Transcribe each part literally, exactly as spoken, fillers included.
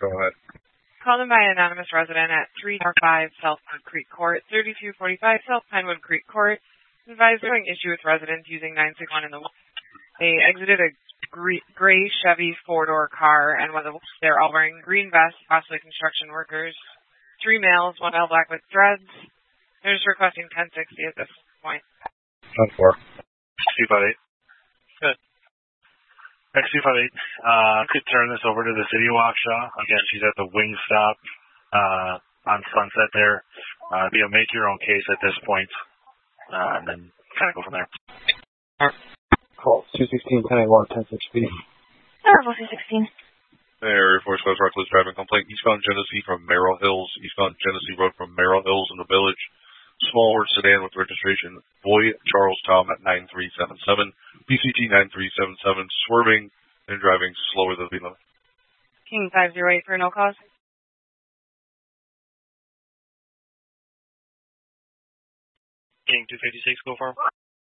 Go ahead. Called in by an anonymous resident at three four five South Pinewood Creek Court, thirty-two forty-five South Pinewood Creek Court. Advised having issue with residents using nine six one in the They exited a gray Chevy four-door car, and whether they're all wearing green vests, possibly construction workers. Three males, one male black with dreads. They're just requesting ten sixty at this point. ten four. two five eight. Good. X two five eight. Uh, could turn this over to the city of Waukesha. Again, she's at the Wingstop uh, on Sunset there. Uh, be a make your own case at this point, uh, and then kind of go from there. Call two sixteen ten one ten sixty. Airport two sixteen. Hey, Area Force West reckless driving complaint. Eastbound Genesee from Merrill Hills. Eastbound Genesee Road from Merrill Hills in the Village. Small or sedan with registration Boy Charles Tom at nine three seven seven. B C T nine three seven seven. Swerving and driving slower than the speed limit. King five zero eight for no cause. King two fifty-six, go for him.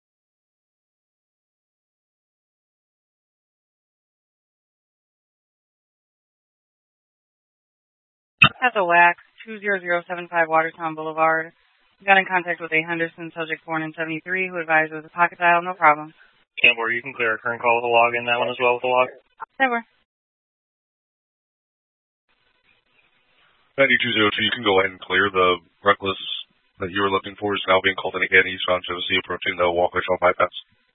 That's a whack. two zero zero seven five Watertown Boulevard. Got in contact with a Henderson subject born in seventy-three who advised it was a pocket dial, no problem. Campbell, you can clear a current call with a log in that one as well with a log. Never. ninety-two oh two, you can go ahead and clear. The reckless that you were looking for is now being called in again eastbound Genesee approaching the Waukesha bypass.